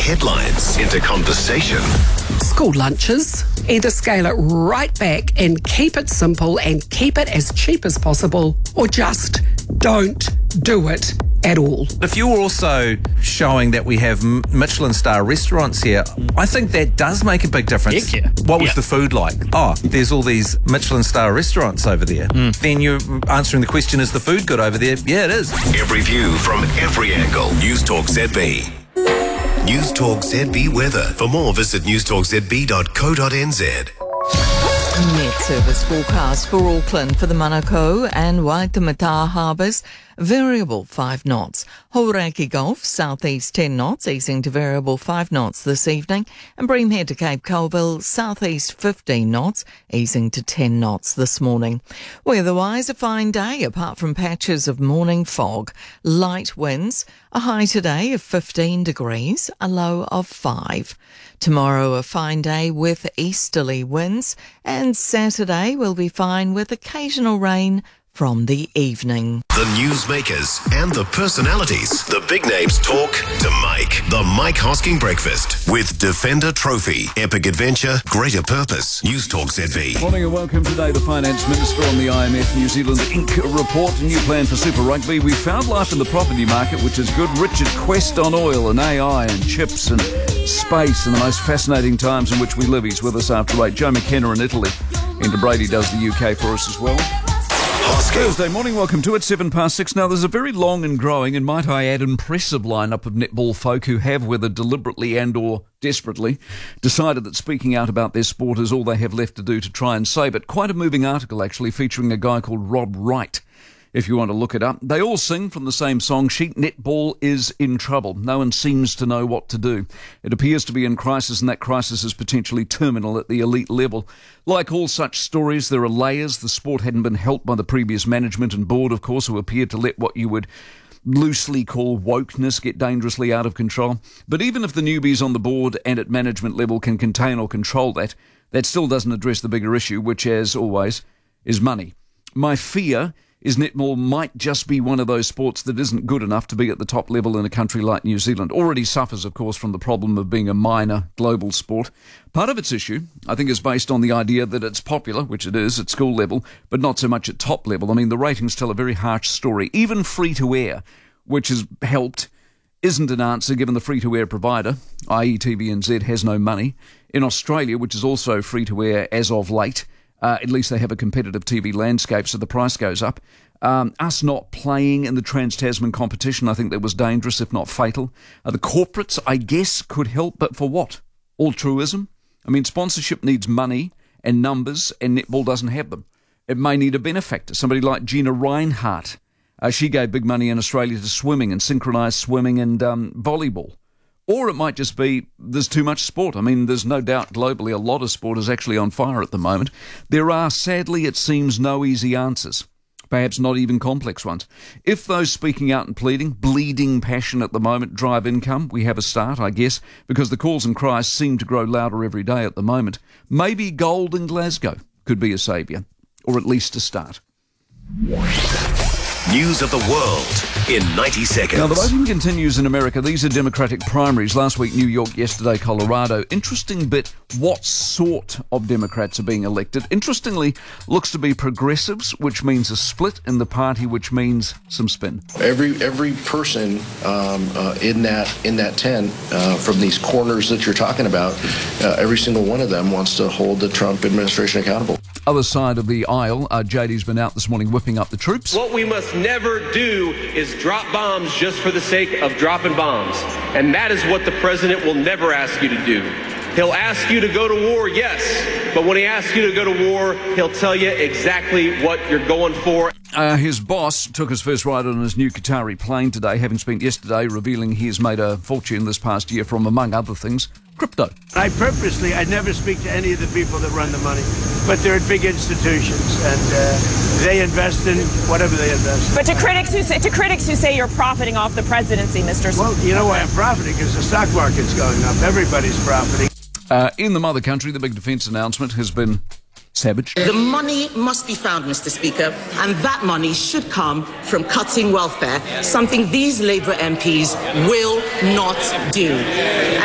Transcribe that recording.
headlines into conversation. School lunches. Either scale it right back and keep it simple and keep it as cheap as possible, or just don't do it at all. If you're also showing that we have Michelin star restaurants here, I think that does make a big difference. Heck yeah. What was the food like? Oh, there's all these Michelin star restaurants over there. Then you're answering the question, is the food good over there? Yeah, it is. Every view from every angle. News Talk ZB. News Talk ZB weather. For more, visit newstalkzb.co.nz. Met service forecast for Auckland for the Manukau and Waitemata harbours. Variable 5 knots. Hauraki Gulf, southeast 10 knots, easing to variable 5 knots this evening. And Breamhead to Cape Colville, southeast 15 knots, easing to 10 knots this morning. Weather-wise, a fine day, apart from patches of morning fog. Light winds, a high today of 15 degrees, a low of 5. Tomorrow, a fine day with easterly winds. And Saturday will be fine with occasional rain from the evening. The newsmakers and the personalities. The big names talk to Mike. The Mike Hosking Breakfast with Defender Trophy. Epic adventure, greater purpose. News Talk ZB. Morning and welcome today. The Finance Minister on the IMF New Zealand Inc. report. A new plan for Super Rugby. We found life in the property market, which is good. Richard Quest on oil and AI and chips and space and the most fascinating times in which we live. He's with us after 8. Joe McKenna in Italy. Enda Brady does the UK for us as well. Thursday morning, welcome to it, 6:07. Now, there's a very long and growing, and might I add, impressive lineup of netball folk who have, whether deliberately and or desperately, decided that speaking out about their sport is all they have left to do to try and save it. Quite a moving article, actually, featuring a guy called Rob Wright, if you want to look it up. They all sing from the same song sheet. Netball is in trouble. No one seems to know what to do. It appears to be in crisis, and that crisis is potentially terminal at the elite level. Like all such stories, there are layers. The sport hadn't been helped by the previous management and board, of course, who appeared to let what you would loosely call wokeness get dangerously out of control. But even if the newbies on the board and at management level can contain or control that, that still doesn't address the bigger issue, which, as always, is money. My fear is netball might just be one of those sports that isn't good enough to be at the top level in a country like New Zealand. Already suffers, of course, from the problem of being a minor global sport. Part of its issue, I think, is based on the idea that it's popular, which it is, at school level, but not so much at top level. I mean, the ratings tell a very harsh story. Even free-to-air, which has helped, isn't an answer given the free-to-air provider, i.e. TVNZ, has no money. In Australia, which is also free-to-air as of late, at least they have a competitive TV landscape, so the price goes up. Us not playing in the Trans-Tasman competition, I think that was dangerous, if not fatal. The corporates, I guess, could help, but for what? Altruism? I mean, sponsorship needs money and numbers, and netball doesn't have them. It may need a benefactor, somebody like Gina Reinhardt. She gave big money in Australia to swimming and synchronised swimming and volleyball. Or it might just be there's too much sport. I mean, there's no doubt globally a lot of sport is actually on fire at the moment. There are, sadly, it seems, no easy answers. Perhaps not even complex ones. If those speaking out and pleading, bleeding passion at the moment, drive income, we have a start, I guess, because the calls and cries seem to grow louder every day at the moment. Maybe gold in Glasgow could be a saviour, or at least a start. News of the world in 90 seconds. Now, the voting continues in America. These are Democratic primaries. Last week, New York. Yesterday, Colorado. Interesting bit, what sort of Democrats are being elected? Interestingly, looks to be progressives, which means a split in the party, which means some spin. Every person in that tent, from these corners that you're talking about, every single one of them wants to hold the Trump administration accountable. Other side of the aisle, JD's been out this morning whipping up the troops. What we must never do is drop bombs just for the sake of dropping bombs. And that is what the president will never ask you to do. He'll ask you to go to war, yes, but when he asks you to go to war, he'll tell you exactly what you're going for. His boss took his first ride on his new Qatari plane today, having spent yesterday revealing he has made a fortune this past year from, among other things, crypto. I never speak to any of the people that run the money, but they're at big institutions, and they invest in whatever they invest in. But to critics who say you're profiting off the presidency, Mr. Well, you know why I'm profiting? Because the stock market's going up. Everybody's profiting. In the mother country, the big defence announcement has been savage. The money must be found, Mr. Speaker, and that money should come from cutting welfare, something these Labour MPs will not do.